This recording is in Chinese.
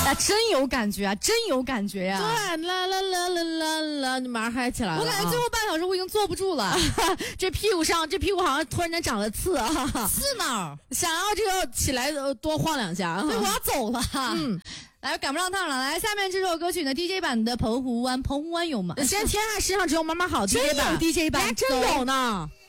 啊，真有感觉啊，真有感觉呀！ 对，啦，你马上嗨起来了。 我感觉最后半小时我已经坐不住了， 这屁股好像突然间长了刺啊！ 刺哪儿？ 想要这个起来多晃两下。 对，我要走了。来，赶不上趟了。来，下面这首歌曲呢 ，DJ 版的澎湖湾有吗？ 现在天下世上只有妈妈好 DJ 版 ，DJ 版真有呢。